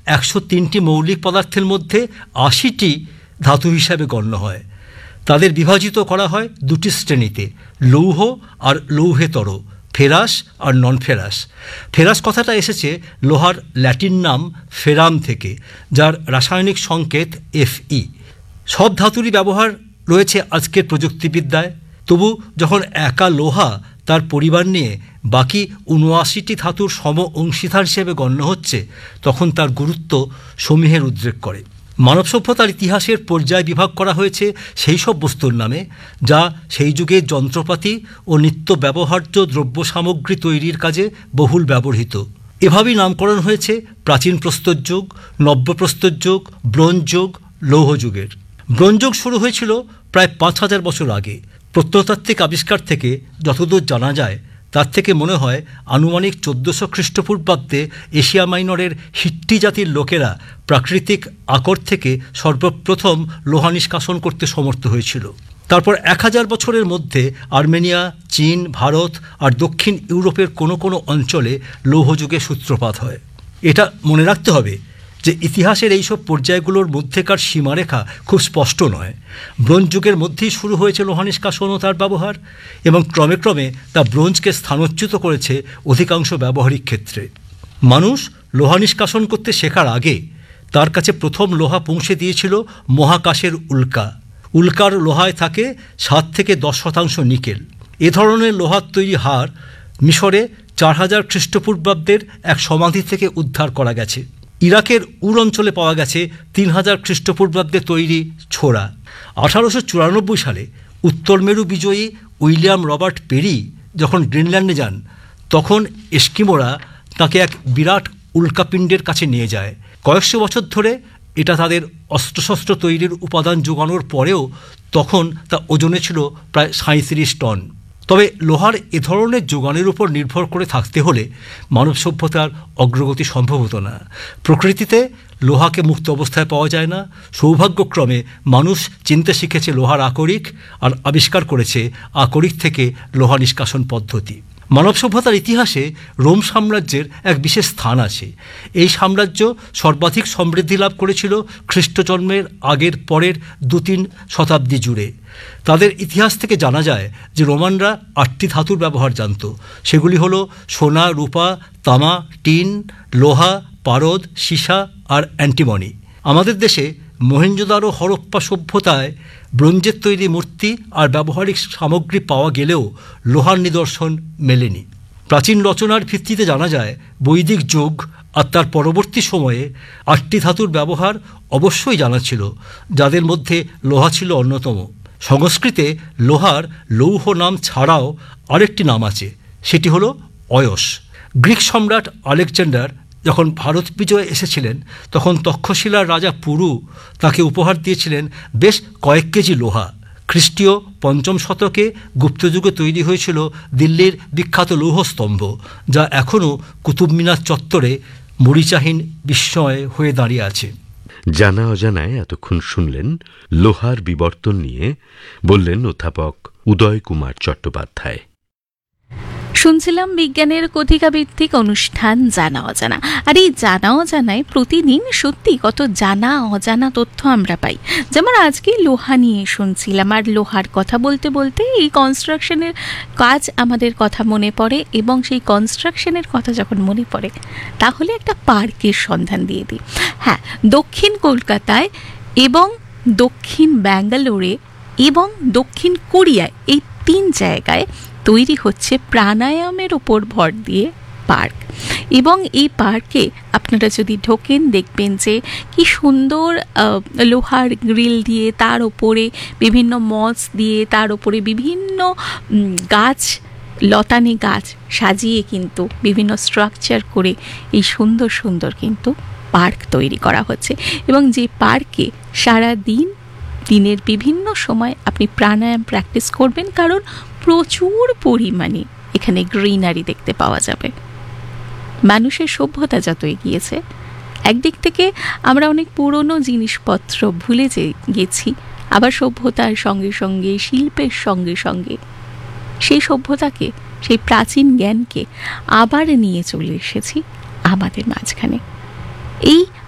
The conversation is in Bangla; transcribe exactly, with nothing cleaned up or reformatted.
একশো তিনটি মৌলিক পদার্থের মধ্যে আশিটি ধাতু হিসাবে গণ্য হয়। তাদের বিভাজিত করা হয় দুটি শ্রেণীতে, লৌহ আর লৌহেতর, ফেরাস আর নন ফেরাস। ফেরাস কথাটা এসেছে লোহার ল্যাটিন নাম ফেরাম থেকে, যার রাসায়নিক সংকেত এফই। সব ধাতুরই ব্যবহার রয়েছে আজকের প্রযুক্তিবিদ্যায়, তবু যখন একা লোহা তার পরিবার নিয়ে বাকি উনআশিটি ধাতুর সম অংশীদার হিসেবে গণ্য হচ্ছে, তখন তার গুরুত্ব সমীহের উদ্রেক করে। মানব সভ্যতার ইতিহাসের পর্যায় বিভাগ করা হয়েছে সেই সব বস্তুর নামে যা সেই যুগের যন্ত্রপাতি ও নিত্য ব্যবহার্য দ্রব্য সামগ্রী তৈরির কাজে বহুল ব্যবহৃত। এভাবেই নামকরণ হয়েছে প্রাচীন প্রস্তর যুগ, নব্য প্রস্তর যুগ, ব্রোঞ্জ যুগ, লৌহ যুগের। ব্রোঞ্জ যুগ শুরু হয়েছিল প্রায় পাঁচ হাজার বছর আগে। প্রত্নতাত্ত্বিক আবিষ্কার থেকে যতদূর জানা যায় তার থেকে মনে হয় আনুমানিক চোদ্দোশো খ্রিস্টপূর্বাব্দে এশিয়া মাইনরের হিট্টি জাতির লোকেরা প্রাকৃতিক আকর থেকে সর্বপ্রথম লোহা নিষ্কাশন করতে সমর্থ হয়েছিল। তারপর এক হাজার বছরের মধ্যে আর্মেনিয়া, চীন, ভারত আর দক্ষিণ ইউরোপের কোনো কোনো অঞ্চলে লৌহযুগের সূত্রপাত হয়। এটা মনে রাখতে হবে যে ইতিহাসের এইসব পর্যায়গুলোর মধ্যেকার সীমারেখা খুব স্পষ্ট নয়। ব্রোঞ্জ যুগের মধ্যেই শুরু হয়েছে লোহা নিষ্কাশন ও তার ব্যবহার, এবং ক্রমে ক্রমে তা ব্রোঞ্জকে স্থানচ্যুত করেছে অধিকাংশ ব্যবহারিক ক্ষেত্রে। মানুষ লোহা নিষ্কাশন করতে শেখার আগে তার কাছে প্রথম লোহা পৌঁছে দিয়েছিল মহাকাশের উল্কা। উল্কার লোহায় থাকে সাত থেকে দশ শতাংশ নিকেল। এ ধরনের লোহার তৈরি হার মিশরে চার হাজার খ্রিস্টপূর্বাব্দের এক সমাধি থেকে উদ্ধার করা গেছে। ইরাকের উর অঞ্চলে পাওয়া গেছে তিন হাজার খ্রিস্টপূর্বাব্দে তৈরি ছোড়া। আঠারোশো চুরানব্বই সালে উত্তর মেরু বিজয়ী উইলিয়াম রবার্ট পেরি যখন গ্রিনল্যান্ডে যান, তখন এস্কিমোরা তাকে এক বিরাট উল্কাপিণ্ডের কাছে নিয়ে যায়। কয়েকশো বছর ধরে এটা তাদের অস্ত্রশস্ত্র তৈরির উপাদান যোগানোর পরেও তখন তা ওজনে ছিল প্রায় সাঁত্রিশ টন। তবে লোহার এ ধরনের যোগানের উপর নির্ভর করে থাকতে হলে মানব সভ্যতার অগ্রগতি সম্ভব হতো না। প্রকৃতিতে লোহাকে মুক্ত অবস্থায় পাওয়া যায় না। সৌভাগ্যক্রমে মানুষ চিনতে শিখেছে লোহার আকরিক আর আবিষ্কার করেছে আকরিক থেকে লোহা নিষ্কাশন পদ্ধতি। মানব সভ্যতার ইতিহাসে রোম সাম্রাজ্যের এক বিশেষ স্থান আছে। এই সাম্রাজ্য সর্বাধিক সমৃদ্ধি লাভ করেছিল খ্রিস্টজন্মের আগের পরের দু তিন শতাব্দী জুড়ে। তাদের ইতিহাস থেকে জানা যায় যে রোমানরা আটটি ধাতুর ব্যবহার জানত। সেগুলি হলো সোনা, রূপা, তামা, টিন, লোহা, পারদ, সীসা আর অ্যান্টিমনি। আমাদের দেশে মহেঞ্জোদারো হরপ্পা সভ্যতায় ব্রোঞ্জের তৈরি মূর্তি আর ব্যবহারিক সামগ্রী পাওয়া গেলেও লোহার নিদর্শন মেলেনি। প্রাচীন রচনার ভিত্তিতে জানা যায় বৈদিক যুগ আর তার পরবর্তী সময়ে আটটি ধাতুর ব্যবহার অবশ্যই জানা ছিল, যাদের মধ্যে লোহা ছিল অন্যতম। সংস্কৃতে লোহার লৌহ নাম ছাড়াও আরেকটি নাম আছে, সেটি হলো অয়স। গ্রিক সম্রাট আলেকজান্ডার যখন ভারত বিজয়ে এসেছিলেন, তখন তক্ষশিলার রাজা পুরু তাকে উপহার দিয়েছিলেন বেশ কয়েক কেজি লোহা। খ্রিস্টীয় পঞ্চম শতকে গুপ্তযুগে তৈরি হয়েছিল দিল্লির বিখ্যাত লৌহস্তম্ভ, যা এখনও কুতুব মিনার চত্বরে মরিচাহীন বিস্ময় হয়ে দাঁড়িয়ে আছে। জানা অজানায় এতক্ষণ শুনলেন লোহার বিবর্তন নিয়ে বললেন অধ্যাপক উদয় কুমার চট্টোপাধ্যায়। শুনছিলাম বিজ্ঞানের কথিকা ভিত্তিক অনুষ্ঠান জানা অজানা। আর এই জানা অজানায় প্রতিদিন সত্যি কত জানা অজানা তথ্য আমরা পাই। যেমন আজকে লোহা নিয়ে শুনছিলাম, আর লোহার কথা বলতে বলতে এই কনস্ট্রাকশনের কাজ আমাদের কথা মনে পড়ে, এবং সেই কনস্ট্রাকশনের কথা যখন মনে পড়ে তাহলে একটা পার্কের সন্ধান দিয়ে দিই। হ্যাঁ, দক্ষিণ কলকাতায় এবং দক্ষিণ ব্যাঙ্গালোরে এবং দক্ষিণ কোরিয়ায়, এই তিন জায়গায় তৈরি হচ্ছে প্রাণায়ামের ওপর ভর দিয়ে পার্ক। এবং এই পার্কে আপনারা যদি ঢোকেন দেখবেন যে কি সুন্দর লোহার গ্রিল দিয়ে, তার ওপরে বিভিন্ন মস দিয়ে, তার ওপরে বিভিন্ন গাছ, লতানে গাছ সাজিয়ে কিন্তু বিভিন্ন স্ট্রাকচার করে এই সুন্দর সুন্দর কিন্তু পার্ক তৈরি করা হচ্ছে। এবং যে পার্কে সারা দিন দিনের বিভিন্ন সময় আপনি প্রাণায়াম প্র্যাকটিস করবেন, কারণ প্রচুর পরিমাণে এখানে গ্রিনারি দেখতে পাওয়া যাবে। মানুষের সভ্যতা যত এগিয়েছে, একদিক থেকে আমরা অনেক পুরনো জিনিসপত্র ভুলে যে গেছি, আবার সভ্যতার সঙ্গে সঙ্গে শিল্পের সঙ্গে সঙ্গে সেই সভ্যতাকে, সেই প্রাচীন জ্ঞানকে আবার নিয়ে চলে এসেছি আমাদের মাঝখানে। এই